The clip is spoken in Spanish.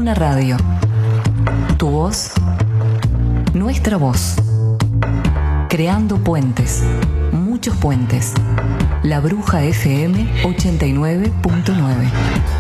Duna Radio. Tu voz, nuestra voz. Creando puentes, muchos puentes. La Bruja FM 89.9.